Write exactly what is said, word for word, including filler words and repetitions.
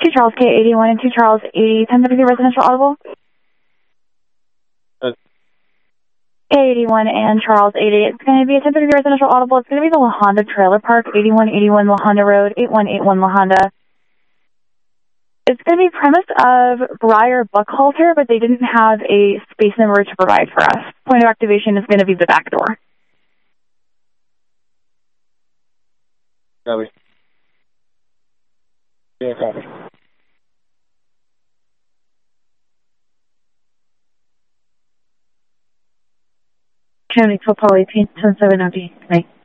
two Charles K eighty-one and two Charles eighty, ten W residential audible. Uh, eighty-one and Charles eighty. It's going to be a ten W residential audible. It's going to be the La Honda Trailer Park, eighty-one eighty-one La Honda Road, eighty-one eighty-one La Honda. It's going to be premise of Briar Buckhalter, but they didn't have a space number to provide for us. Point of activation is going to be the back door. Copy. Yeah, copy. County Poly, ten seven O D. Right.